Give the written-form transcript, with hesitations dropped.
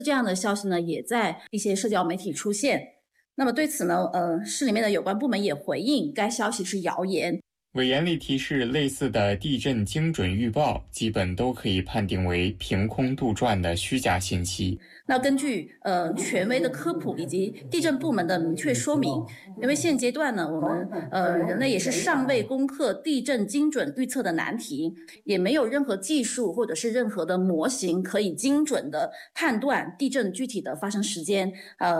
这样的消息呢，也在一些社交媒体出现。那么对此呢，市里面的有关部门也回应，该消息是谣言。 委严厉提示，类似的地震精准预报基本都可以判定为凭空杜撰的虚假信息。 那根据权威的科普以及地震部门的明确说明，因为现阶段呢，我们人类也是尚未攻克地震精准预测的难题，也没有任何技术或者是任何的模型可以精准的判断地震具体的发生时间。